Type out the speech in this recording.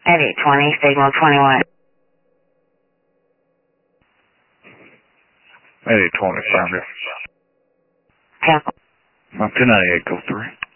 At 820, signal 21. At 820, affirmative. Cancel. 298, go 3.